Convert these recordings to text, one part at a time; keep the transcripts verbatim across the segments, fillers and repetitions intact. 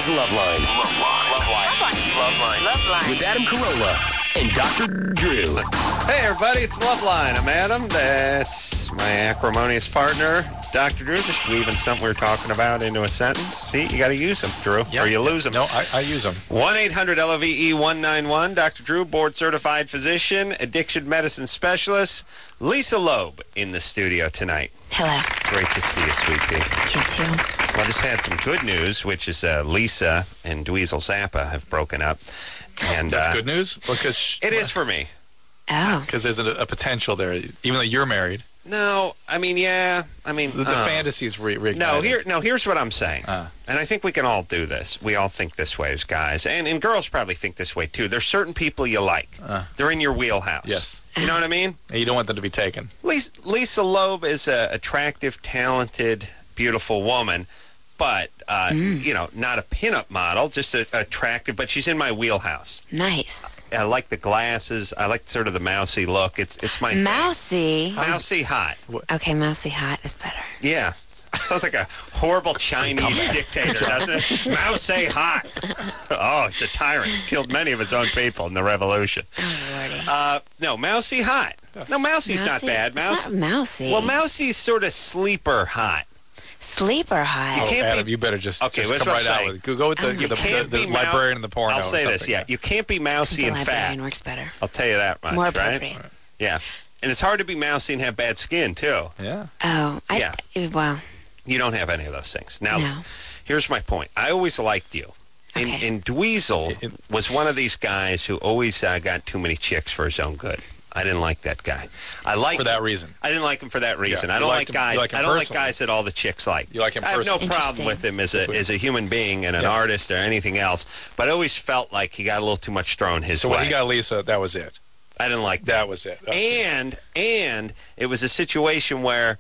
is Loveline. Loveline. Loveline. Loveline. Loveline. With Adam Carolla and Doctor Drew. Hey, everybody, it's Loveline. I'm Adam. That's my acrimonious partner, Doctor Drew. Just weaving something we were talking about into a sentence. See, you got to use them, Drew, Yep. or you lose them. No, I, I use them. one eight hundred L O V E one nine one. Doctor Drew, board-certified physician, addiction medicine specialist. Lisa Loeb in the studio tonight. Hello. Great to see you, sweet pea. You too. Well, I just had some good news, which is uh, Lisa and Dweezil Zappa have broken up. And That's uh, good news? Because it is for me. Oh. Because there's a, a potential there, even though you're married. No, I mean, yeah, I mean... The, the uh, fantasy is re- reignited. No, here, no, here's what I'm saying. Uh. And I think we can all do this. We all think this way as guys. And, and girls probably think this way, too. There's certain people you like. Uh. They're in your wheelhouse. Yes. You know what I mean? And you don't want them to be taken. Lisa, Lisa Loeb is an attractive, talented, beautiful woman. But, uh, Mm. you know, not a pinup model, just a, attractive. But she's in my wheelhouse. Nice. I like the glasses. I like sort of the mousy look. It's it's my thing. Mousy. Mousy hot. Okay, mousy hot is better. Yeah. Sounds like a horrible Chinese dictator, doesn't it? Mao say hot. Oh, he's a tyrant. Killed many of his own people in the revolution. Oh, Lordy. Uh, no, Mousy hot. No, Mousy's not Mousy? bad. It's Mouse. not mousy. Well, Mousy's sort of sleeper hot. Sleeper hot. You Oh, can't Adam, be- you better just, Okay, just that's come what right I'm out saying. with it. Go, go with the, Oh my the, God. the, Can't the be Mou- librarian and the porno. I'll or say this, something. yeah. You can't be mousy the and fat. librarian works better. I'll tell you that much, More right? appropriate. Yeah. And it's hard to be mousy and have bad skin, too. Yeah. Oh, I, Yeah. well, You don't have any of those things. Now, no. here's my point. I always liked you. And, Okay. and Dweezil It- was one of these guys who always uh, got too many chicks for his own good. I didn't like that guy. I like For that reason. I didn't like him for that reason. Yeah, I you don't like liked him- guys. you like him I don't like personally. guys that all the chicks like. You like him I have no personally. problem with him as a as a human being and an Yeah. artist or anything else. But I always felt like he got a little too much thrown his So way. when he got Lisa, that was it. I didn't like that. That was it. Okay. And and it was a situation where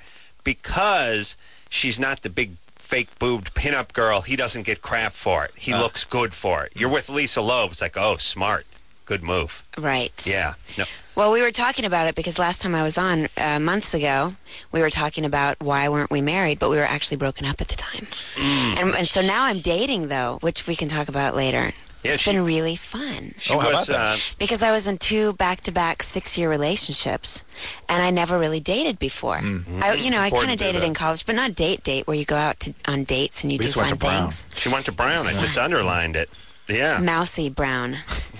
because she's not the big fake boobed pinup girl, he doesn't get crap for it. He Uh. looks good for it. You're with Lisa Loeb. It's like, oh, smart. Good move. Right. Yeah. No. Well, we were talking about it because last time I was on, uh, months ago, we were talking about why weren't we married, but we were actually broken up at the time. Mm. And, and so now I'm dating, though, which we can talk about later. Yeah, It's she- been really fun. She Oh, how was about that? uh, Because I was in two back-to-back six-year relationships, and I never really dated before. Mm-hmm. I, you know, I Important kind of to do dated that. in college, but not date-date, where you go out to, on dates and you do Lisa went fun to Brown. things. she went to Brown. I just underlined it. Yeah. Mousy Brown.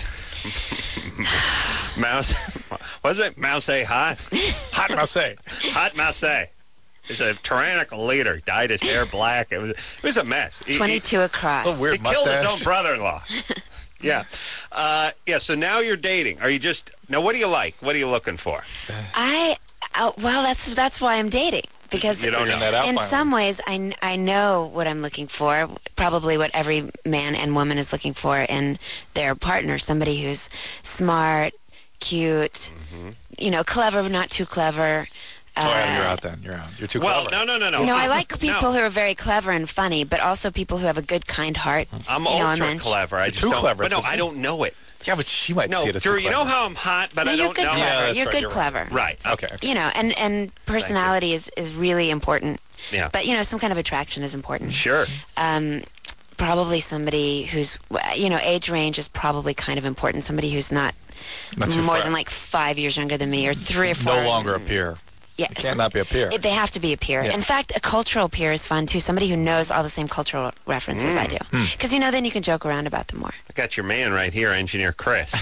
Mouse. Was it Mouse A hot? Hot Marseille. Hot Mouse A. He's a tyrannical leader. Dyed his hair black. It was it was a mess. He- he- twenty-two across. Oh, weird He killed his mustache. own brother-in-law. Yeah. Uh, yeah, so now you're dating. Are you just... Now, what do you like? What are you looking for? I, oh, well, that's that's why I'm dating. Because You don't Figuring know. that out in finally. some ways, I, kn- I know what I'm looking for, probably what every man and woman is looking for in their partner, somebody who's smart, cute, you know, clever but not too clever. Oh, Adam, you're Uh, out then. You're out. You're too Well, clever. no, no, no, no. No, I I'm- like people no. who are very clever and funny, but also people who have a good, kind heart. I'm you know, ultra mensch. clever. I You're just too don't, clever, But no, that's what I I'm don't know it. Yeah, but she might No, see it as Drew, too you know clever. how I'm hot, but No, I you're don't good know. clever. Yeah, that's you're right, good you're right. clever. Right. Okay. okay. You know, and, and personality is, is really important. Yeah. But, you know, some kind of attraction is important. Sure. Um, probably somebody who's, you know, age range is probably kind of important. Somebody who's not, Not too more far. than like five years younger than me or three or four. No longer a peer. Yes. You can't not be a peer. It- they have to be a peer. Yeah. In fact, a cultural peer is fun too. Somebody who knows all the same cultural references I do. Hmm. Because, you know, then you can joke around about them more. I got your man right here, Engineer Chris.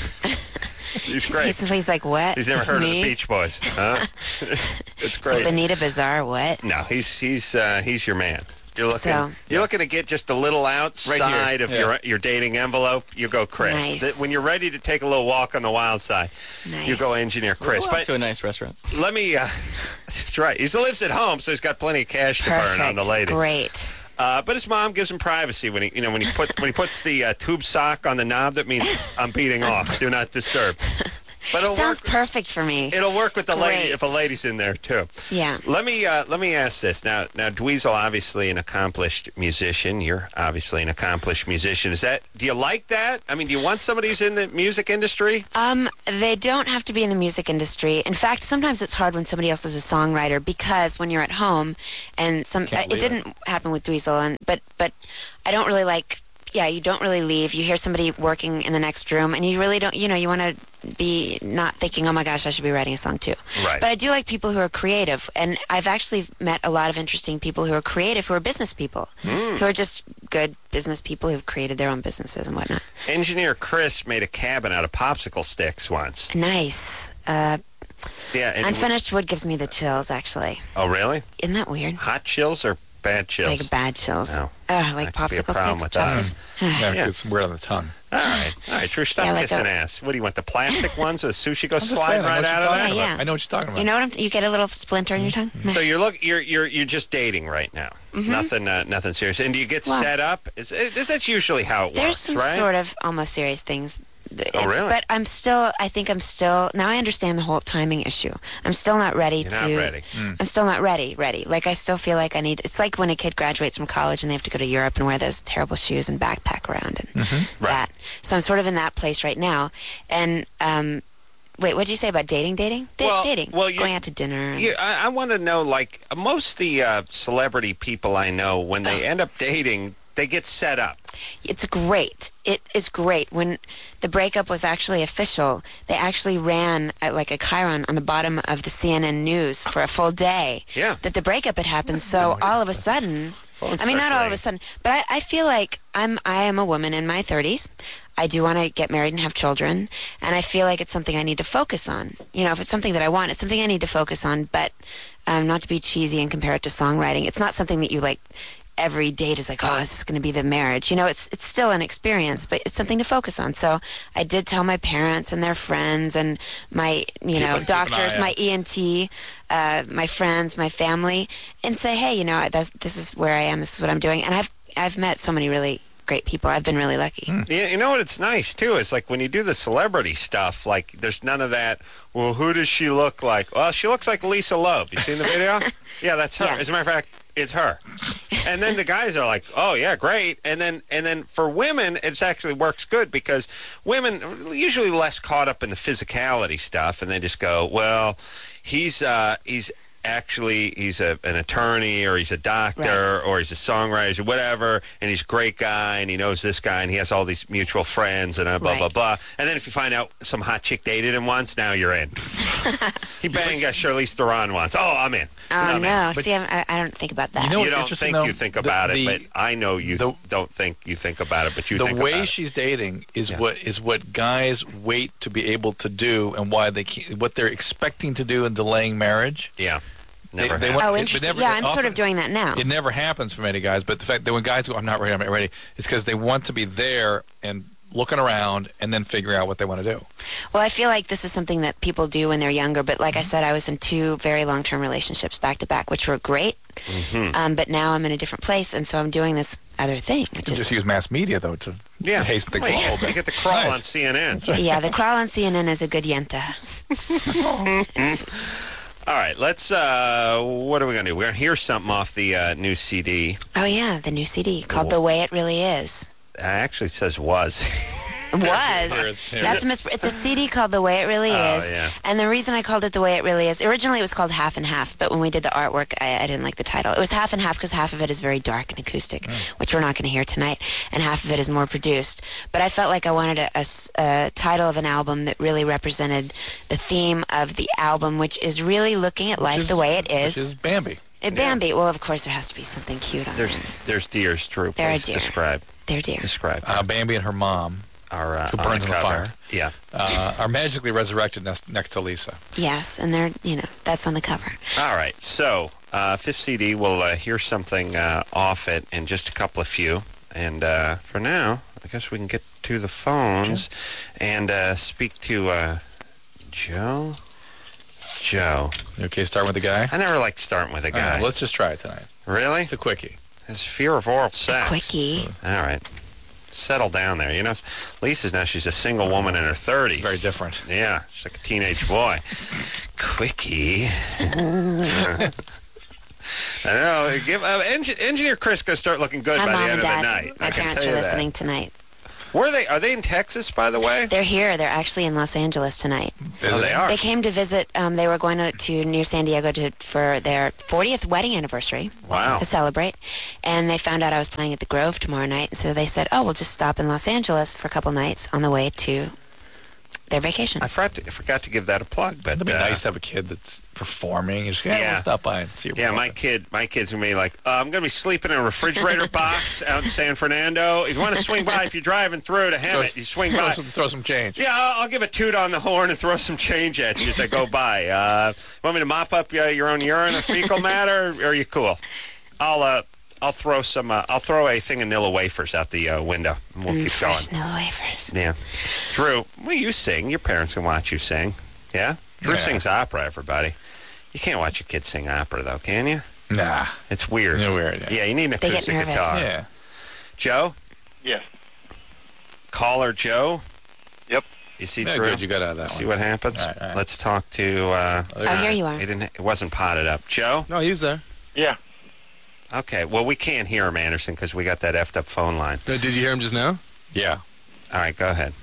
He's great. He's, he's like, what? He's never heard Me? of the Beach Boys. Huh? It's So great. Bonita Bazaar, what? No, he's he's uh, he's your man. You're looking. So- You're looking to get just a little outside of Yeah. your your dating envelope. You go, Chris. Nice. Th- When you're ready to take a little walk on the wild side, Nice. you go, Engineer Chris. Go out But to a nice restaurant. let me. Uh, that's right. He lives at home, so he's got plenty of cash to burn on the ladies. Great. Uh, but his mom gives him privacy when he, you know, when he puts when he puts the uh, tube sock on the knob. That means I'm beating off. Do not disturb. But it'll Sounds work. perfect for me. It'll work with the lady Great. if a lady's in there too. Yeah. Let me uh, let me ask this now. Now, Dweezil, obviously an accomplished musician. You're obviously an accomplished musician. Is that? Do you like that? I mean, do you want somebody who's in the music industry? Um, they don't have to be in the music industry. In fact, sometimes it's hard when somebody else is a songwriter because when you're at home, and some Can't uh, it leave didn't happen with Dweezil, and but but I don't really like yeah, you don't really leave. You hear somebody working in the next room, and you really don't, you know, you want to be not thinking, oh my gosh, I should be writing a song too. Right. But I do like people who are creative, and I've actually met a lot of interesting people who are creative, who are business people, Mm. who are just good business people who've created their own businesses and whatnot. Engineer Chris made a cabin out of popsicle sticks once. Nice. Uh, Yeah. And unfinished wood gives me the chills, actually. Oh, really? Isn't that weird? Hot chills or bad chills? Like bad chills. No. Ugh, like That could be a popsicle problem sticks. with us. chopsticks. Yeah, Yeah. it's weird on the tongue. All right. All right, Drew, stop Yeah, like kissing a- ass. What do you want, the plastic ones where the sushi goes I'm just sliding saying, I know right what out you're of talking that? that? about. Yeah. I know what you're talking about. You know what I'm, you get a little splinter in your tongue? So you're look you're you're you're just dating right now. Nothing uh, nothing serious. And do you get Well- set up? Is, is that's usually how it There's works, some right? sort of almost serious things. It's- really? But I'm still, I think I'm still, now I understand the whole timing issue. I'm still not ready You're to. not ready. I'm still not ready, ready. Like, I still feel like I need, it's like when a kid graduates from college and they have to go to Europe and wear those terrible shoes and backpack around and Right. that. So I'm sort of in that place right now. And, um, wait, what did you say about dating? Dating? Da- Well- dating. well, you- Going out to dinner. And, Yeah, I, I want to know, like, most of the uh, celebrity people I know, when they end up dating, they get set up. It's great. It is great. When the breakup was actually official, they actually ran uh, like a chyron on the bottom of the C N N News for a full day. Yeah. That the breakup had happened. So all of a sudden, Phones I mean, start not all of ringing. a sudden, but I, I feel like I'm I am a woman in my thirties. I do want to get married and have children, and I feel like it's something I need to focus on. You know, if it's something that I want, it's something I need to focus on. But um, not to be cheesy and compare it to songwriting. It's not something that you like. Every date is like, oh, this is going to be the marriage. You know, it's it's still an experience, but it's something to focus on. So I did tell my parents and their friends and my, you know, keep an doctors, eye my out. E N T, uh, my friends, my family, and say, hey, you know, that, this is where I am. This is what I'm doing. And I've I've met so many really great people. I've been really lucky. Yeah, you know what? It's nice too. It's like when you do the celebrity stuff. Like, there's none of that. Well, who does she look like? Well, she looks like Lisa Loeb. You seen the video? Yeah, that's her. Yeah. As a matter of fact, it's her. And then the guys are like, "Oh yeah, great." And then and then for women, it actually works good because women are usually less caught up in the physicality stuff, and they just go, "Well, he's uh, he's." Actually, he's a, an attorney, or he's a doctor, Right. or he's a songwriter, or whatever, and he's a great guy, and he knows this guy, and he has all these mutual friends, and uh, blah, blah, Right. blah. And then if you find out some hot chick dated him once, now you're in. He banged uh, Charlize Theron once. Oh, I'm in. Oh, I'm no. in. But- See, I'm, I, I don't think about that. You know You what's don't interesting, think though? you think The- about the- it, but I know you the- don't think you think about it, but you the think way about it. she's dating is Yeah. what is what guys wait to be able to do, and why they can't, what they're expecting to do in delaying marriage. Yeah. They- Never they happened. want- Oh, But interesting. never- Yeah, I'm often- sort of doing that now. It never happens for many guys, but the fact that when guys go, "I'm not ready, I'm not ready," it's because they want to be there and looking around and then figuring out what they want to do. Well, I feel like this is something that people do when they're younger. But like I said, I was in two very long-term relationships back to back, which were great. Mm-hmm. Um, but now I'm in a different place, and so I'm doing this other thing. It You can just- just use mass media though to, Yeah. to hasten things Well, along a yeah, little bit. you get the crawl Nice. on C N N. yeah, the crawl on C N N is a good yenta. All right, let's, uh, what are we going to do? We're going to hear something off the uh, new C D. Oh yeah, the new C D called "The Way It Really Is." It actually says was. Was. Here it's- here That's a mis- it's a C D called "The Way It Really Oh, Is," yeah. and the reason I called it "The Way It Really Is," originally it was called "Half and Half," but when we did the artwork, I, I didn't like the title. It was half and half because half of it is very dark and acoustic, which we're not going to hear tonight, and half of it is more produced. But I felt like I wanted a, a s- a title of an album that really represented the theme of the album, which is really looking at life Which is- the way it Which is. is Bambi. It Bambi. Well, of course, there has to be something cute on There's there. there's deers, Drew. There are Please deer. describe. They're dear. Describe. Uh, Bambi and her mom Our, uh, who on burns in the cover. fire. Yeah. uh, are magically resurrected next, next to Lisa. Yes, and they're, you know, that's on the cover. All right. So, uh, fifth C D, we'll uh, hear something uh, off it in just a couple of few. And uh, for now, I guess we can get to the phones and uh, speak to uh, Joe. Joe. You okay, starting with the guy? I never like starting with a All right, guy. let's just try it tonight. Really? It's a quickie. His fear of oral sex. Quickie. All right. Settle down there. You know, Lisa's now, she's a single woman in her thirties. Very different. Yeah, she's like a teenage boy. Quickie. I know. Give uh, Eng- Engineer Chris going to start looking good Hi, by Mom the end and of Dad. the night. My I can parents tell are you that. listening tonight. Were they? Are they in Texas, by the way? They're here. They're actually in Los Angeles tonight. Oh, they are. They came to visit. Um, they were going to, to near San Diego to, for their fortieth wedding anniversary. Wow. To celebrate. And they found out I was playing at the Grove tomorrow night. And so they said, oh, we'll just stop in Los Angeles for a couple nights on the way to their vacation. I forgot to, I forgot to give that a plug, but It'd be uh, nice to have a kid that's performing. You just yeah, Yeah. we'll stop by and see. What Yeah, we're my doing. kid, my kid's gonna be like, uh, I'm gonna be sleeping in a refrigerator box out in San Fernando. If you want to swing by, if you're driving through to throw, Hemet, you swing throw by. some, throw some change. Yeah, I'll, I'll give a toot on the horn and throw some change at you as I go by. Uh, want me to mop up uh, your own urine or fecal matter, or are you cool? I'll uh, I'll throw some. Uh, I'll throw a thing of Nilla wafers out the uh, window, and we'll Mm, keep going. fresh Nilla wafers. Yeah, Drew, well, you sing. Your parents can watch you sing. Yeah, Drew Yeah. sings opera. Everybody, you can't watch your kid sing opera though, can you? Nah. It's weird. Yeah, weird, yeah. Yeah, you need an They get acoustic nervous. guitar. Yeah. Joe, Yes. caller Joe. Yep. You see Yeah, Drew? good. You got out of that See one. what happens? All right, all right. Let's talk to. Uh, Oh, here you are. It didn't. It wasn't potted up. Joe. No, he's there. Yeah. Okay. Well, we can't hear him, Anderson, because we got that effed up phone line. Uh, Did you hear him just now? Yeah. All right, go ahead.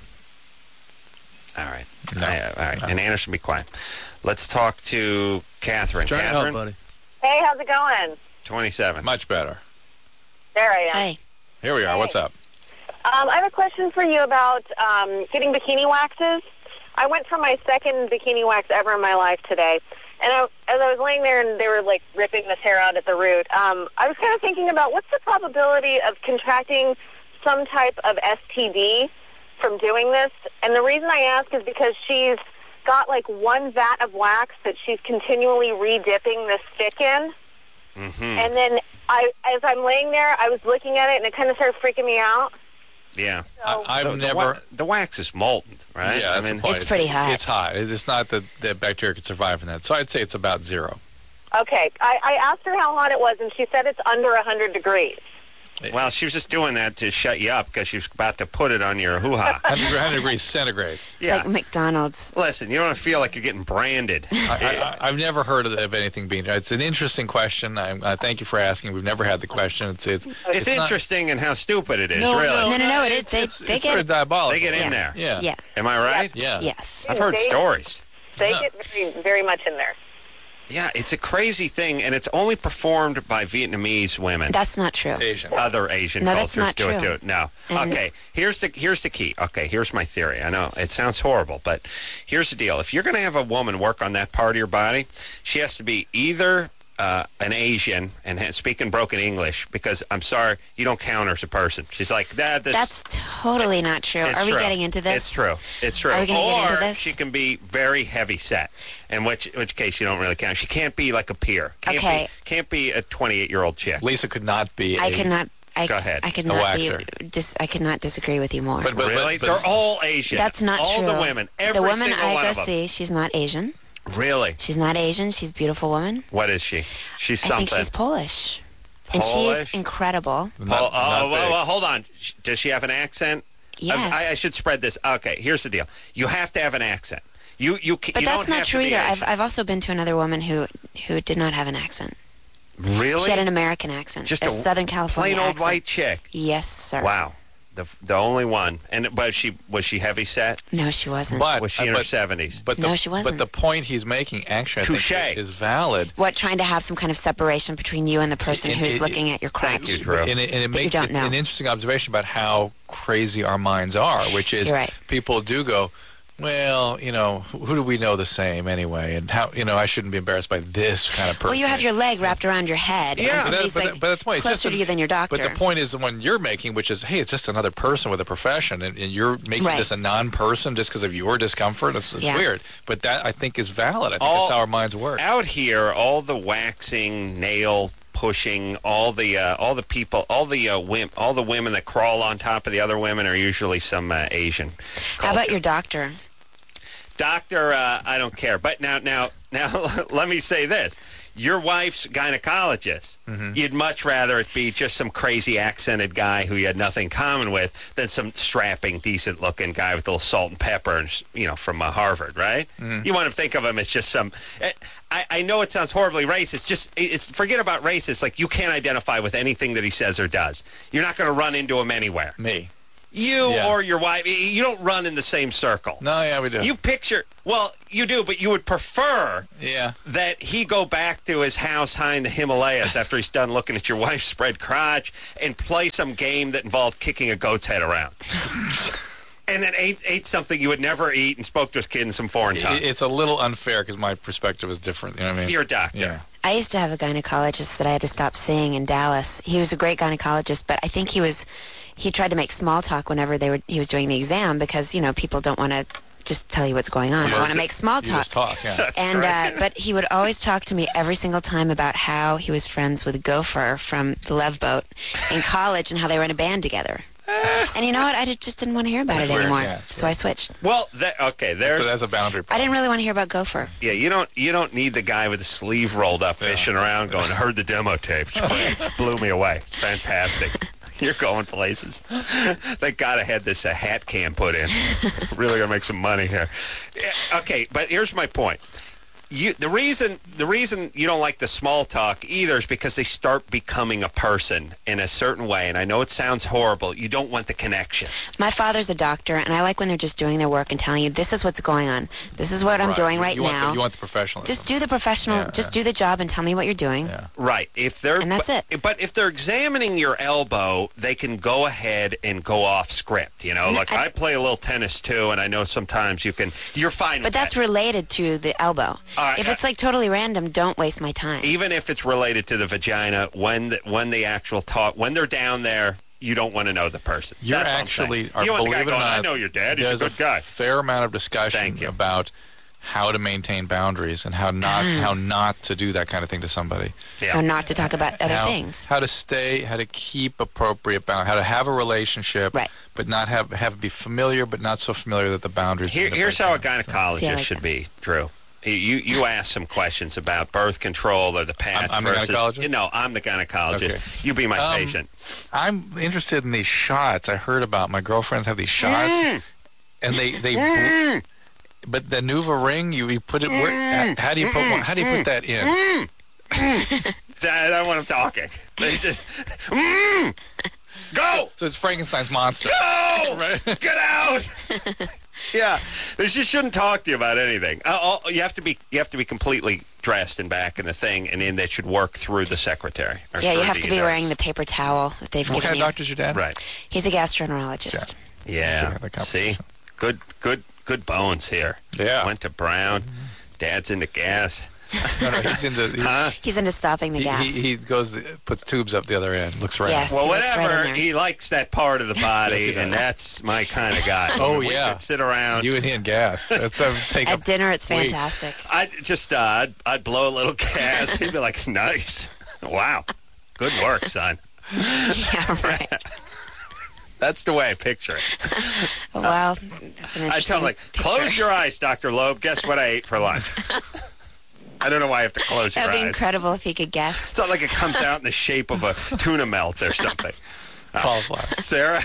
All right. No. I- all right. No. And Anderson, be quiet. Let's talk to Catherine. Trying to Catherine, help, buddy. Hey, how's it going? twenty-seven. Much better. There I am. Hey. Here we are. What's up? Um, I have a question for you about um, getting bikini waxes. I went for my second bikini wax ever in my life today. And I, as I was laying there and they were, like, ripping this hair out at the root, um, I was kind of thinking about what's the probability of contracting some type of S T D from doing this? And the reason I ask is because she's got, like, one vat of wax that she's continually re-dipping this stick in. Mm-hmm. And then I, as I'm laying there, I was looking at it, and it kind of started freaking me out. Yeah. So, I, I've the, the never. wa- the wax is molten, right? Yeah, I that's mean, the point. It's pretty hot. It's hot. It's not that the bacteria could survive in that. So I'd say it's about zero. okay, I, I asked her how hot it was, and she said it's under one hundred degrees. well, she was just doing that to shut you up because she was about to put it on your hoo-ha. one hundred degrees centigrade. It's yeah. like McDonald's. Listen, you don't feel like you're getting branded. I, I, I've never heard of, of anything being. It's an interesting question. I, I thank you for asking. We've never had the question. It's it's, It's, not- interesting and how stupid it is, No, really. No, no, no, it is. It's, They- it's, they it's get- sort of diabolical. They get in Yeah. there. Yeah. Yeah. Am I right? Yeah. Yes. I've heard They- stories. They Yeah. get very, very much in there. Yeah, it's a crazy thing, and it's only performed by Vietnamese women. That's not true. Asian. Other Asian No, that's cultures not do it true. too. No. And- Okay, here's the here's the key. Okay, here's my theory. I know it sounds horrible, but here's the deal. If you're going to have a woman work on that part of your body, she has to be either uh, an Asian and ha- speaking broken English, because I'm sorry, you don't count her as a person. She's like that. This, That's totally not true. It's Are we true. getting into this? It's true. It's true. Are we gonna or get into this? she can be very heavy set, in which which case you don't really count. She can't be like a peer. Can't Okay. Be, can't be a twenty-eight year old chick. Lisa could not be. I a, could not. I, Go ahead. I could A not be. waxer. Dis, I could not disagree with you more. But- but- really? but- They're all Asian. That's not all true. the women. Every the woman single I one go of them. see, she's not Asian. Really? She's not Asian. She's a beautiful woman. What is she? She's I something. think she's Polish. And Polish? she's incredible. Not, oh, not oh, well, big. well, hold on. Sh- Does she have an accent? Yes. I, I should spread this. Okay, here's the deal. You have to have an accent. You you ca- but you that's don't not have true to be either. I've, Asian. I've also been to another woman who who did not have an accent. Really? She had an American accent. Just a, a Southern California plain old accent. white chick. Yes, sir. Wow. The the only one. And but she was she heavy set? No, she wasn't. But Was she in uh, her but- seventies? But the, No, she wasn't. But the point he's making actually I think, Touche. is valid. What, trying to have some kind of separation between you and the person It- who's it- looking at your crotch? Thank you, Drew. And it, and it That you makes don't it know. an interesting observation about how crazy our minds are, which is You're right. people do go, well, you know, who who do we know the same anyway? And how, you know, I shouldn't be embarrassed by this kind of person. Well, you have your leg wrapped around your head. Yeah. and But But, somebody's that, but, like that- but that's the point. It's closer just to an- you than your doctor. But the point is the one you're making, which is, hey, it's just another person with a profession, and, and you're making Right. this a non-person just because of your discomfort. It's, it's Yeah. weird. But that, I think, is valid. I think All- that's how our minds work. Out here, all the waxing, nail pushing, all the uh, all the people, all the uh, wim- all the women that crawl on top of the other women are usually some uh, Asian. How about culture. your doctor? Doctor, uh, I don't care. But now, now, now, let me say this: your wife's gynecologist. Mm-hmm. You'd much rather it be just some crazy accented guy who you had nothing in common with than some strapping, decent-looking guy with a little salt and pepper, and you know, from uh, Harvard, right? Mm-hmm. You want to think of him as just some. eh, I, I know it sounds horribly racist. Just it's forget about racist. Like you can't identify with anything that he says or does. You're not going to run into him anywhere. Me. You Yeah. or your wife, you don't run in the same circle. No, yeah, we do. You picture, well, you do, but you would prefer yeah. that he go back to his house high in the Himalayas after he's done looking at your wife's spread crotch and play some game that involved kicking a goat's head around. And then ate ate something you would never eat and spoke to his kid in some foreign tongue. It- It's a little unfair because my perspective is different. You know what I mean? You're a doctor. Yeah. I used to have a gynecologist that I had to stop seeing in Dallas. He was a great gynecologist, but I think he was he tried to make small talk whenever they were he was doing the exam because, you know, people don't want to just tell you what's going on. They Yeah. want to make small You talk. just talk, yeah. And uh, but he would always talk to me every single time about how he was friends with Gopher from the Love Boat in college and how they were in a band together. And you know what? I did, just didn't want to hear about That's it weird, anymore. yeah, it's so I switched. Well, that, okay, there's So that's a boundary. I didn't really want to hear about Gopher. yeah. You don't you don't need the guy with the sleeve rolled up fishing around going. Heard the demo tape. It's great. Blew me away. It's fantastic. You're going places. Thank God I had this uh, hat cam put in. Really gonna make some money here. Yeah, okay, but here's my point. You, the reason the reason you don't like the small talk either is because they start becoming a person in a certain way. And I know it sounds horrible. You don't want the connection. My father's a doctor, and I like when they're just doing their work and telling you, this is what's going on. This is what I'm doing right you want now. The, you want the professionalism. Just do the professional, Yeah, just yeah. do the job and tell me what you're doing. Yeah. Right. If they're And that's but, it. But if they're examining your elbow, they can go ahead and go off script. You know, No, like I- I, play a little tennis too, and I know sometimes you can. You're fine. But with that's that. related to the elbow. All right, if uh, it's like totally random, don't waste my time. even if it's related to the vagina. When the, when the actual talk, when they're down there, you don't want to know the person. You're That's what I'm actually, saying. are, you want the believe guy it or going, not, I know your dad. He's a there's good guy. fair amount of discussion Thank you. about how to maintain boundaries and how not how not to do that kind of thing to somebody. Yeah. Or not to talk about other how, things. How to stay, how to keep appropriate boundaries, how to have a relationship, Right. but not have have it be familiar, but not so familiar that the boundaries. Here, are gonna here's break how a down. gynecologist See, I like should that. be, Drew. You you ask some questions about birth control or the patch I'm the versus. gynecologist? No, I'm the gynecologist. Okay. You be my Um, patient. I'm interested in these shots. I heard about my girlfriends have these shots, Mm. and they they. bl- but the Nuva ring, you, you put it. Where, how do you put one, how do you put that in? I don't want him talking. They just, mm, go, So it's Frankenstein's monster. go, Right? get out. Yeah, they just shouldn't talk to you about anything. Uh, all, you have to be you have to be completely dressed and back in the thing, and then they should work through the secretary. or Yeah, you through have to be nurse. wearing the paper towel that they've What given kind of you. doctor's your dad? Right. He's a gastroenterologist. Yeah. the See, competition. good, good, good bones here. Yeah. Went to Brown. Dad's into gas. No, no, he's into. He's, Huh? He's into stopping the he, gas. he, he goes, puts tubes up the other end. Looks right. Yes. Well, He looks right whatever. in there. He likes that part of the body, Yes, he and does. that's my kind of guy. Oh, we yeah. could sit around. You and he and gas. That's that would take At up dinner, it's weeks. fantastic. I'd just, uh, I'd, I'd blow a little gas. He'd be like, nice. Wow. Good work, son. Yeah, right. That's the way I picture it. Well, that's an interesting I tell him, like, picture. close your eyes, Doctor Loeb. Guess what I ate for lunch? I don't know why I have to close your That would be eyes. incredible if he could guess. It's not like it comes out in the shape of a tuna melt or something. cauliflower. Sarah?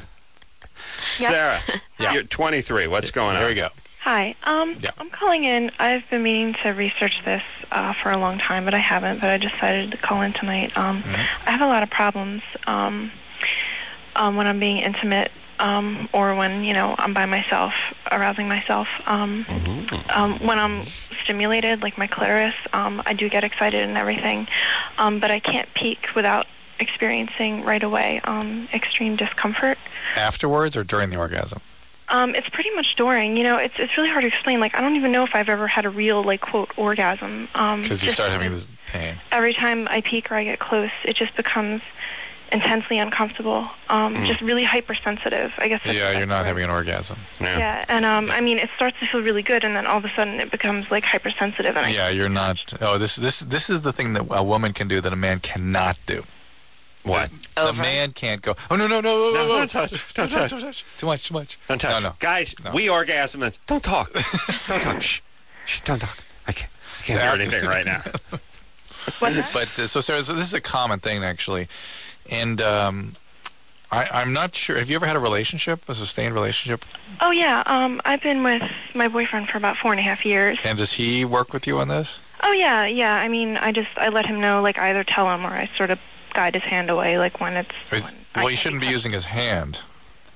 Yeah. Sarah, Yeah. you're twenty-three. What's going on? There we go. Hi. Um, Yeah. I'm calling in. I've been meaning to research this uh, for a long time, but I haven't. But I decided to call in tonight. Um, I have a lot of problems um, um, when I'm being intimate, um, or when you know I'm by myself, arousing myself. Um, um, when I'm stimulated, like my clitoris, um, I do get excited and everything, um, but I can't peak without experiencing right away um, extreme discomfort. Afterwards or during the orgasm? Um, it's pretty much during. You know, it's it's really hard to explain. Like, I don't even know if I've ever had a real, like, quote, orgasm. Um, Because you just start having this pain. every time I peek or I get close, it just becomes intensely uncomfortable. Um, Just really hypersensitive. I guess. That's Yeah, the you're best not word. having an orgasm. Yeah. Yeah, and um, I mean, it starts to feel really good, and then all of a sudden it becomes like hypersensitive. And I Yeah, you're not. Oh, this this this is the thing that a woman can do that a man cannot do. What? The Over. man can't go. Oh no no no! whoa, No, whoa, whoa. don't touch, don't touch. Too much, too much. Don't touch. No, no. Guys, No. we orgasm. and- Don't talk. Don't talk. Shh. Shh. Don't talk. I can't, I can't hear anything right now. What's that? But uh, so Sarah, so this is a common thing actually, and um, I, I'm not sure. Have you ever had a relationship, a sustained relationship? Oh yeah, um, I've been with my boyfriend for about four and a half years. And does he work with you on this? Oh yeah, yeah. I mean, I just I let him know, like, I either tell him or I sort of guide his hand away, like when it's. Or- When I well, you can't shouldn't be touched. using his hand.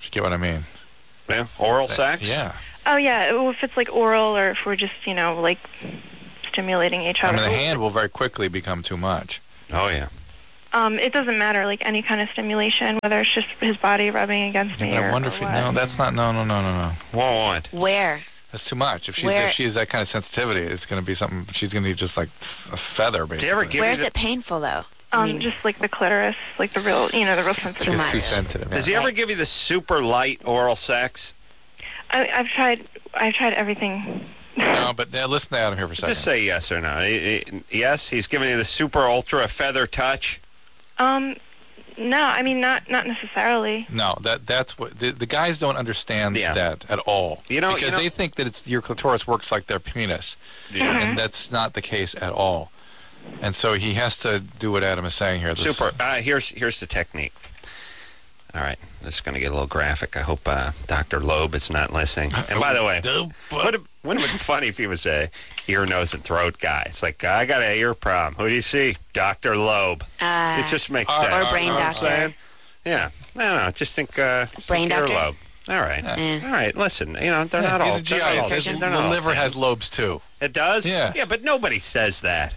You get what I mean? Yeah, oral sex? Yeah. Oh, yeah. Well, if it's like oral or if we're just, you know, like stimulating each I other. mean, the hand will very quickly become too much. Oh, yeah. Um, it doesn't matter, like any kind of stimulation, whether it's just his body rubbing against me But or I wonder or if he, what. no, that's not. No, no, no, no, no. What? Where? That's too much. If she's Where- if she has that kind of sensitivity, it's going to be something. She's going to be just like f- a feather, basically. Do you ever give Where's you the, it painful though? I Um, mean, just like the clitoris, like the real, you know, the real It's sensitive. too It's much. too sensitive. Does yeah. he ever give you the super light oral sex? I, I've tried, I've tried everything. No, but now listen to Adam here for a second. Just say yes or no. I- I- Yes, he's giving you the super ultra feather touch. Um, no, I mean not, not necessarily. No, that that's what the, the guys don't understand Yeah. that at all. You know- because you know- they think that it's your clitoris works like their penis, Yeah. and that's not the case at all. And so he has to do what Adam is saying here. This- Super. Uh, here's here's the technique. All right, this is going to get a little graphic. I hope uh, Doctor Loeb is not listening. And by the way, would it would have been funny if he was a ear, nose, and throat guy. It's like, I got an ear problem. Who do you see? Doctor Loeb. uh, It just makes Or- sense. or brain You know what I'm doctor. saying? Yeah. I don't know. Just think, uh, just Brain think doctor? earlobe. All right. Yeah. All right. Listen, you know, they're Yeah, not all. he's a G they're I. not all- His- surgeon. they're the not all liver has things. lobes too. It does? Yeah. Yeah, but nobody says that.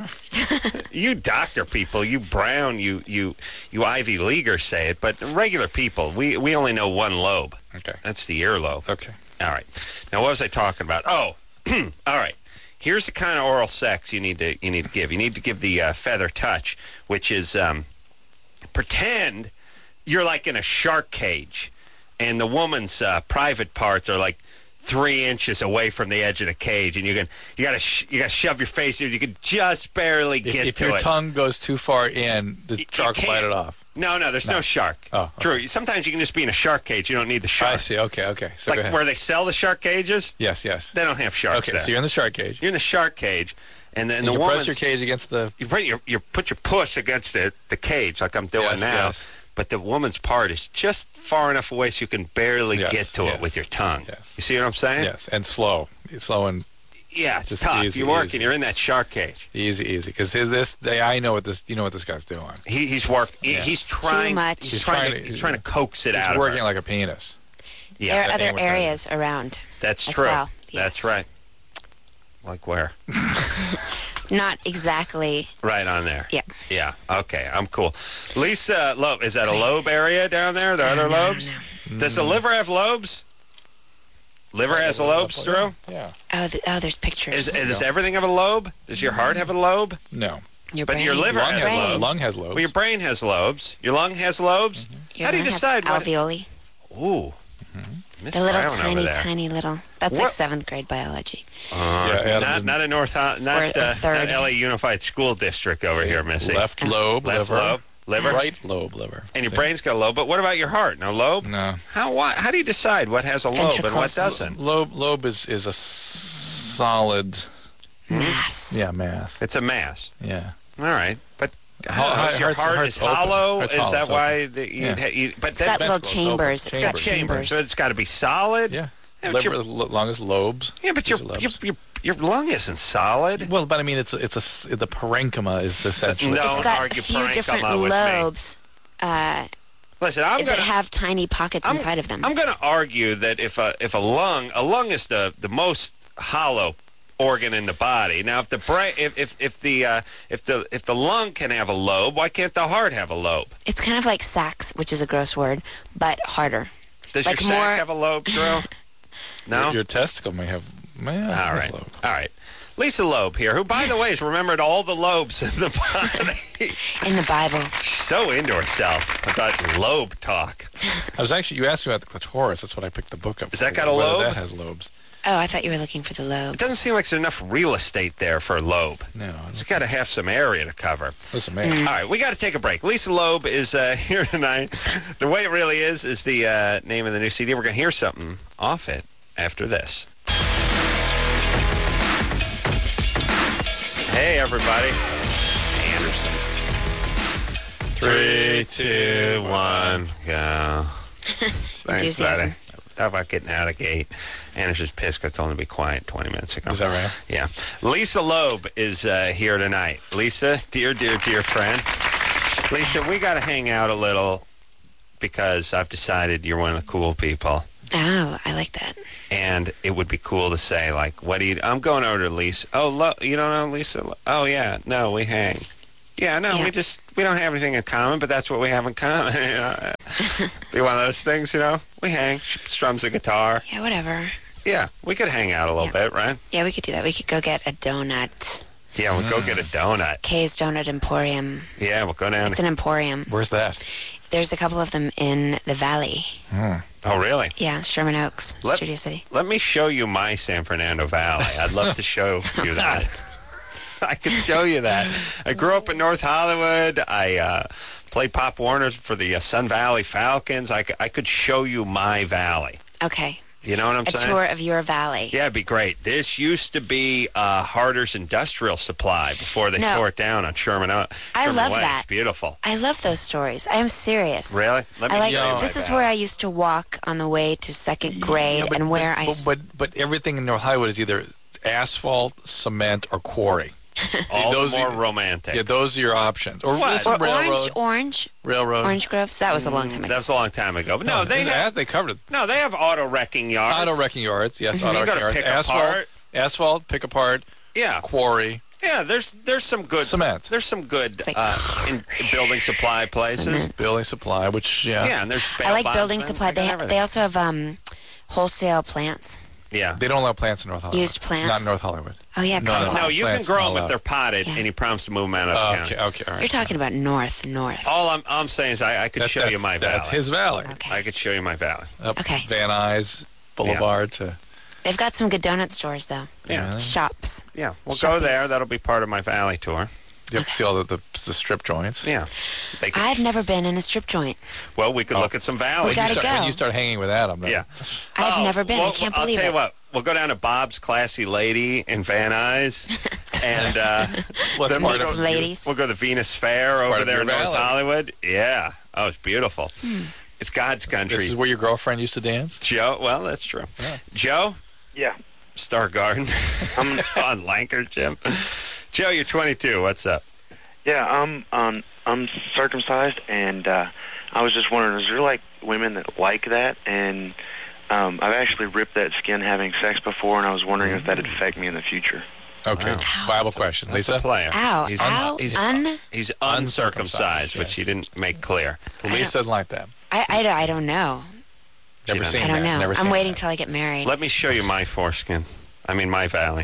You doctor people, you Brown, you you you Ivy Leaguers say it, but regular people, we we only know one lobe. Okay. That's the earlobe. Okay. All right. Now, what was I talking about? Oh, all right. Here's the kind of oral sex you need to you need to give. You need to give the uh, feather touch, which is um, pretend you're like in a shark cage, and the woman's uh, private parts are like three inches away from the edge of the cage, and you can you gotta sh- you gotta shove your face in. You can just barely If, get if to your it. tongue goes too far in, the You- you shark will bite can't. it off. No, no, there's no, No. shark. Oh, okay. True. Sometimes you can just be in a shark cage. You don't need the shark. I see. Okay. Okay. So go Like ahead. where they sell the shark cages, Yes. Yes. they don't have sharks Okay. there. So you're in the shark cage. You're in the shark cage, and then And the you woman's press your cage against the. you put your you put your push against the, the cage like I'm doing Yes, now, yes. but the woman's part is just far enough away so you can barely Yes, get to yes. it with your tongue. Yes. You see what I'm saying? Yes, and slow, slow and Yeah, it's Just tough. easy, you're working. easy. You're in that shark cage. easy, easy. Because this, they, I know what this. You know what this guy's doing. He, he's work. he- Yeah. He's It's trying. much. He's, He's trying, trying to. to- He's trying to coax it He's out working of her. like a penis. Yeah, there are that other ain't what that areas around. that's as true. well, That's yes. right. Like where? Not exactly. Right on there. Yeah. Yeah. Okay. I'm cool. Lisa Loeb. Is that a lobe area down there? Are there other No, lobes? no. Does the liver have lobes? Liver has a lobes, Drew? Yeah. Oh, th- oh, there's pictures. Is, is does everything have a lobe? Does your heart have a lobe? No. your but brain, your liver Lung has has, brain, lo- lung has lobes. Well, your brain has lobes. Your lung has lobes. your How do you lung has decide what- alveoli? Ooh. Miss They're little Brown over tiny, there. tiny little. That's What- like seventh grade biology. Uh, Yeah, Adam not didn't- not a North, not Or a uh, third. not L A Unified School District over here, Missy. Left lobe, Left liver. lobe, liver, Right lobe, liver. and your See? brain's got a lobe. But what about your heart? No lobe? No. How why, How do you decide what has a lobe and what Ventricles. doesn't? Lobe, lobe is, is a s- solid, Mass. yeah, mass. It's a mass. Yeah. All right, but Ho- how, heart- your heart's- heart heart's is open. hollow. Heart's Is hollow, that it's why? open. The, you, Yeah. you, but It's got that little ventricles, chambers. open It's got chambers. chambers. so it's got to be solid. Yeah. Yeah, but Liver, your, the longest lobes. yeah, but your, These are your lobes. your your lung isn't solid. Well, but I mean, it's a- it's a s- the parenchyma is essentially. No. It's Don't got argue a few parenchyma different with me. lobes uh, Listen, I'm that gonna have tiny pockets I'm, inside of them. I'm going to argue that if a if a lung a lung is the the most hollow organ in the body. Now, if the brain if if, if the uh, if the if the lung can have a lobe, why can't the heart have a lobe? It's kind of like sax, which is a gross word, but harder. Does Like your more- sac have a lobe, Drew? No. Your, your testicle may have. May have All right. All right. Lisa Loeb here, who, by the way, has remembered all the lobes in the body. In the Bible. So into herself about lobe talk. I was actually. You asked me about the clitoris. That's what I picked the book up. Has that for, got a whether lobe? That has lobes. Oh, I thought you were looking for the It lobes. doesn't seem like there's enough real estate there for a lobe. No. It's got to have some area to cover. Listen, man. All right, we got to take a break. Lisa Loeb is uh, here tonight. The Way It Really Is is the uh, name of the new C D. We're going to hear something off it after this. Hey, everybody. Anderson. Three, two, one, go. Thanks, buddy. Enthusiasm. How about getting out of the gate? Anderson's pissed because I told him to be quiet twenty minutes ago. Is that right? Yeah. Lisa Loeb is uh, here tonight. Lisa, dear, dear, dear friend. Lisa, we got to hang out a little because I've decided you're one of the cool people. Oh, I like that. And it would be cool to say, like, what do you... I'm going over to Lisa. Oh, lo, you don't know Lisa? Oh, yeah. No, we hang. Yeah, no, Yeah. we just... We don't have anything in common, but that's what we have in common. You know? Be one of those things, you know? We hang. She strums a guitar. Yeah, whatever. Yeah, we could hang out a little Yeah. bit, right? Yeah, we could do that. We could go get a donut. Yeah, we'll go get a donut. Kay's Donut Emporium. Yeah, we'll go down. It's an emporium. Where's that? There's a couple of them in the valley. Oh, really? Yeah, Sherman Oaks, Let- Studio City. Let me show you my San Fernando Valley. I'd love to show you that. I could show you that. I grew up in North Hollywood. I uh, played Pop Warner for the uh, Sun Valley Falcons. I, c- I could show you my valley. Okay. You know what I'm A saying? tour of your valley. Yeah, it'd be great. This used to be uh, Harder's Industrial Supply before they No. tore it down on Sherman. O- I Sherman love Way. that. It's beautiful. I love those stories. I am serious. Really? Let me I like. show you my This is valley. where I used to walk on the way to second grade, Yeah, but- and where I. but, but but everything in North Hollywood is either asphalt, cement, or quarry. all those the more are- romantic. Yeah, those are your options. Or What? just or railroad. orange, orange, railroad. orange groves. That was a long time ago. That was a long time ago. But no, they There's have, as- they covered it. no, they have auto wrecking yards. Auto wrecking yards, yes, You auto gotta wrecking yards. pick Asphalt, apart. asphalt, pick apart, Yeah, quarry. yeah. There's there's some good Cement. There's some good It's like- uh, in, in building supply places. Cement. Building supply, which yeah, Yeah, and there's I bail like building bondsmen. supply. They got They everything. they also have um, wholesale plants. yeah. they don't allow plants in North Hollywood. Used plants? Not in North Hollywood. Oh yeah, No, Colorado. No, you can Plants grow not them if allowed. they're potted, Yeah. and you promise to move them out of the Oh, county. okay, okay, all right. You're talking about north, north. All I'm, all I'm saying is I, I could That- show that's, you my valley. That's his valley. Okay. I could show you my valley. Up Okay. Van Nuys Boulevard to They've got some good donut stores though. Yeah, Really? Shops. yeah. We'll Shop go there. these. That'll be part of my valley tour. you have to see all the, the, the strip joints. Yeah. They could, I've never been in a strip joint. well, we could Oh. look at some We valleys. gotta you start, go. When you start hanging with Adam, then- Yeah. I've Oh, never been. well, I can't I'll believe tell it. you what. We'll go down to Bob's Classy Lady in Van Nuys, and uh, Well, then that's we'll part go, of- Some ladies. we'll go to the Venus Fair part over of there your in North valley. Hollywood. Yeah. Oh, it's beautiful. Hmm. It's God's country. This is where your girlfriend used to dance. Joe. Well, that's true. Yeah. Joe, Yeah. Star Garden I'm, on Lanker, Jim. Joe, you're twenty-two. What's up? yeah, I'm um, uncircumcised, and uh, I was just wondering, is there like women that like that? And um, I've actually ripped that skin having sex before, and I was wondering if that'd affect me in the future. Okay, Wow. Bible question, That's a Lisa. player. Ow, He's, ow, he's, un. he's Uncircumcised, uncircumcised, which yes. he didn't make clear. Lisa doesn't like that. I, I, don't- I don't know. Never doesn't. seen I don't that. know. Never I'm seen waiting that. till I get married. Let me show you my foreskin. I mean, my valley.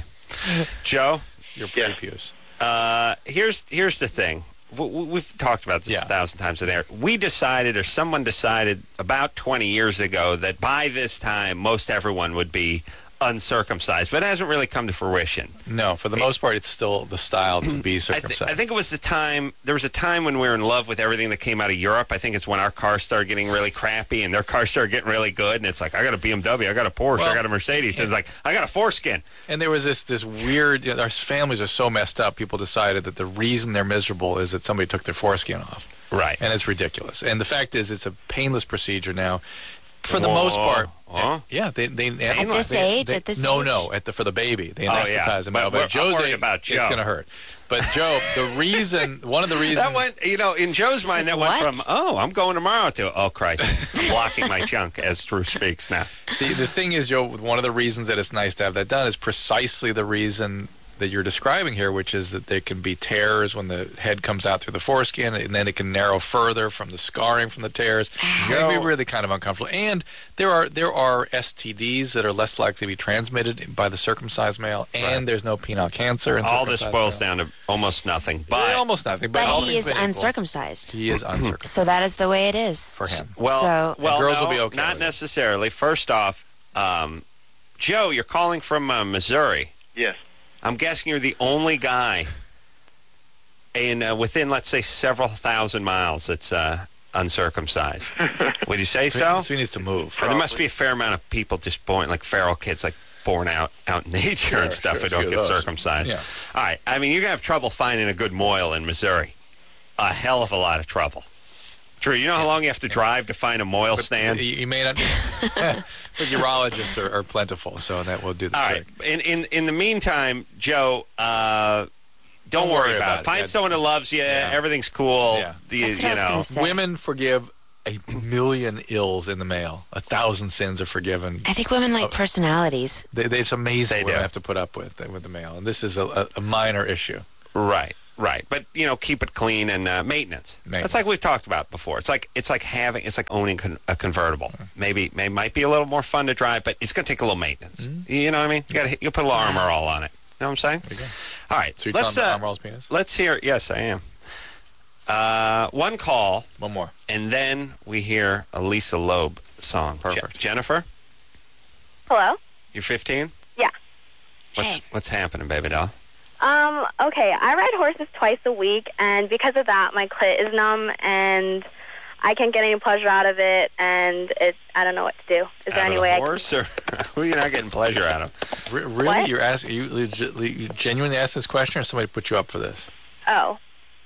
Joe, Your Yeah. prepuce. uh, here's here's the thing. W- w- We've talked about this Yeah. a thousand times in there. We decided, or someone decided, about twenty years ago that by this time most everyone would be uncircumcised, but it hasn't really come to fruition. No, for the most part, it's still the style to be I, th- circumcised. I think it was the time, there was a time when we were in love with everything that came out of Europe. I think it's when our cars started getting really crappy and their cars started getting really good. And it's like, I got a B M W, I got a Porsche, I Well, got a Mercedes. And it's like, I got a foreskin. And there was this this weird. You know, our families are so messed up. People decided that the reason they're miserable is that somebody took their foreskin off, Right. and it's ridiculous. And the fact is, it's a painless procedure now. For the Whoa. most part, Huh? yeah, they they At this they- age? they- At this no, age? no, at the for the baby, they Oh, yeah. anesthetize them. But out. we're- But I'm Joe's worried age, about it's Joe. going to hurt. But Joe, the reason, one of the reasons That went, you know, in Joe's mind, that like, went what? from, oh, I'm going tomorrow to, oh, Christ, I'm blocking my junk as Drew speaks now. The, the thing is, Joe, one of the reasons that it's nice to have that done is precisely the reason that you're describing here, which is that there can be tears when the head comes out through the foreskin, and then it can narrow further from the scarring from the tears. It can be Joe- really kind of uncomfortable. And there are there are S T Ds that are less likely to be transmitted by the circumcised male, and Right. there's no penile cancer. In All this circumcised boils male. down to almost nothing. Yeah, But, almost nothing. But, all But he things is being equal, uncircumcised. He is uncircumcised So that is the way it is. for him. well, So- well girls no, will be okay not with it. necessarily. First off, um, Joe, you're calling from uh, Missouri. Yes. I'm guessing you're the only guy in uh, within, let's say, several thousand miles that's uh, uncircumcised. Would you say so? So he needs to move. Or there must be a fair amount of people just born, like feral kids, like born out out in nature and Sure, stuff, sure, who don't few get of those. circumcised. Yeah. All right. I mean, you're gonna have trouble finding a good moil in Missouri. A hell of a lot of trouble. Drew, you know how long you have to drive to find a moil But stand? You, you may not. But urologists are, are plentiful, so that will do the All trick. right. In in in the meantime, Joe, uh, don't, Don't worry worry about, about it. it. Find Yeah. someone who loves you. Yeah. Everything's cool. Yeah. The, That's what you I was know. gonna say. Women forgive a million ills in the mail. A thousand sins are forgiven. I think women like personalities. They, they, it's amazing They what do. I have to put up with with the mail, and this is a, a, a minor issue. Right, right. But you know, keep it clean and uh, maintenance. Maintenance. That's like we've talked about before. It's like it's like having it's like owning con- a convertible. Maybe maybe might be a little more fun to drive, but it's going to take a little maintenance. Mm-hmm. You know what I mean? You got you put a little armor all on it. You know what I'm saying? There you go. All right. So you're let's telling me uh, Arm Roll's penis? let's hear. Yes, I am. Uh, one call, One more. and then we hear a Lisa Loeb song. Perfect. Je- Jennifer, Hello? you're fifteen. Yeah. What's Hey. what's happening, baby doll? Um, okay, I ride horses twice a week, and because of that, my clit is numb, and I can't get any pleasure out of it, and it's, I don't know what to do. Is there Out any of way the I can... horse, or who are you not getting pleasure out of? Re- really? What? You're asking? You, legit, you genuinely asked this question, or somebody put you up for this? Oh.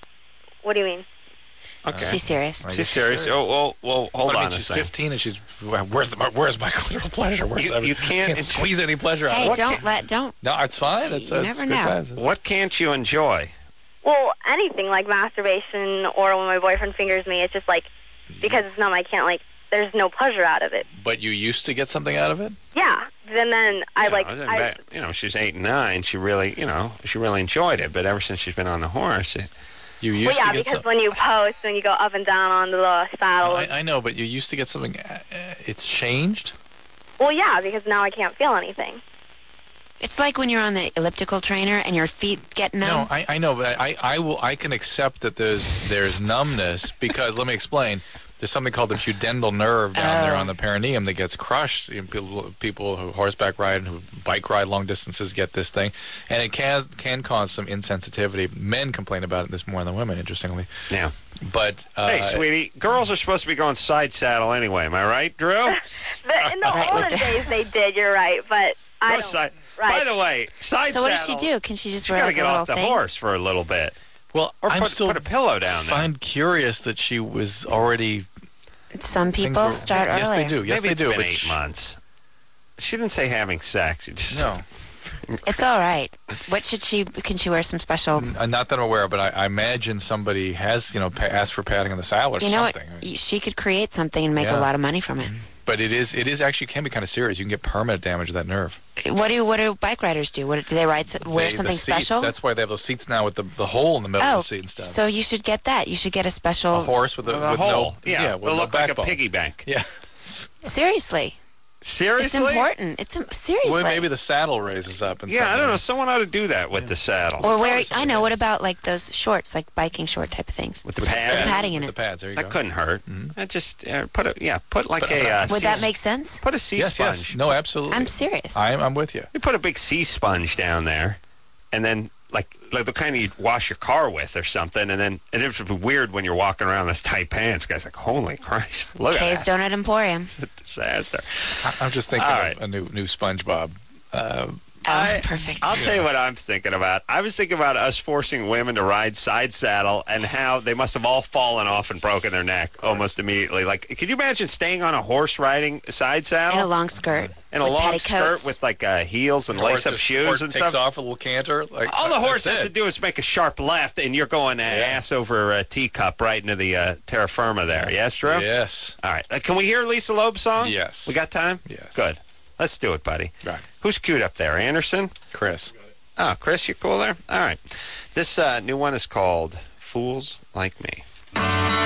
What do you mean? Okay. She's serious. I She's guess serious. serious. Oh, well, well, hold What, I on mean, a she's second. fifteen, and she's where's the where's my clitoral pleasure? Where's You- I mean, you can't- squeeze any pleasure out Hey, of it. don't let don't. No, it's fine. It's, You it's never good know. times. It's- What can't you enjoy? Well, anything like masturbation or when my boyfriend fingers me, it's just like, because it's numb, I can't, like, there's no pleasure out of it. But you used to get something out of it? Yeah. Then then I, You know, like, then I... back- you know, she's eight and nine. She really, you know, she really enjoyed it. But ever since she's been on the horse, it, You used Well, yeah, to get because some- when you post and you go up and down on the saddle... I, I know, but you used to get something. Uh, uh, it's changed. Well, yeah, because now I can't feel anything. It's like when you're on the elliptical trainer and your feet get numb. No, I, I know, but I, I will. I can accept that there's there's numbness because let me explain. There's something called the pudendal nerve down there Oh. on the perineum that gets crushed. You know, people, people who horseback ride and who bike ride long distances get this thing, and it can can cause some insensitivity. Men complain about it this more than women, interestingly. yeah. But uh, Hey, sweetie, girls are supposed to be going side saddle anyway. Am I right, Drew? The, in the Right, with olden the- days, they did. You're right, but I Go don't. side- Right. By the way, side So what does she saddle. do? Can she just She's wear got to like a get little off the thing? horse for a little bit, well, or I'm put, still put a pillow down there. find curious that she was already. Some things people were- start yes, earlier. they do. Yes, Maybe they it's do. been but eight sh- months. She didn't say having sex. It just, No. It's all right. What should she? Can she wear some special? Uh, not that I'm aware of, but I, I imagine somebody has, you know, pa- asked for padding on the saddle or You know what? something. Y- She could create something and make Yeah. a lot of money from it. But it is, it is actually can be kind of serious. You can get permanent damage to that nerve. What do what do bike riders do? What do they ride? s- Wear They- something the seats, special? That's why they have those seats now with the, the hole in the middle oh, of the seat and stuff. so you should get that. You should get a special. a horse with a, with a with hole. no, yeah, with it'll no look like a backbone. piggy bank. Yeah. Seriously, Seriously? it's important. It's im- seriously. Well, maybe the saddle raises up. And Yeah, I something. don't know. Someone ought to do that with the saddle. or wear. somebody I know. What has. about like those shorts, like biking short type of things? with the With pads. the padding in With it. the pads. There you That go. couldn't hurt. Mm-hmm. Uh, just uh, put a yeah, put like But- a. Uh, Would sea- that make sense? Put a sea Yes, sponge. yes. No, absolutely. I'm serious. I'm, I'm with you. You put a big sea sponge down there, and then like like the kind you wash your car with or something, and then and it would be weird when you're walking around in those tight pants. Guys, like holy Christ, look Kay's at that. Donut Emporium. It's a disaster. I, I'm just thinking All of right. a new new SpongeBob. Uh, Oh, I- perfect. I'll tell you what I'm thinking about. I was thinking about us forcing women to ride side saddle and how they must have all fallen off and broken their neck almost immediately. Like, could you imagine staying on a horse riding side In a saddle long skirt. in a with long petticoats. skirt with like uh, heels and the horse lace-up just- shoes horse and takes stuff? off a little canter. Like All the that's horse has it. to do is make a sharp left, and you're going uh, ass over a teacup right into the uh, terra firma there. Yes, Drew? Yes. All right. Uh, can we hear Lisa Loeb's song? Yes. We got time? Yes. Good. Let's do it, buddy. Right. Who's queued up there? Anderson? Chris. Oh, Chris, you're cool there? All right. This uh, new one is called Fools Like Me.